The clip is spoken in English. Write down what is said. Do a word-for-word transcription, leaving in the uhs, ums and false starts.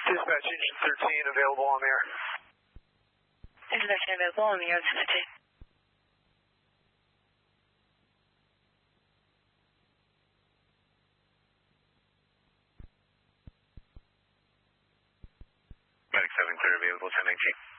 Dispatch engine thirteen available on the air. Engine thirteen available on the air, this is fifteen. Medic seven clear available, ten nineteen.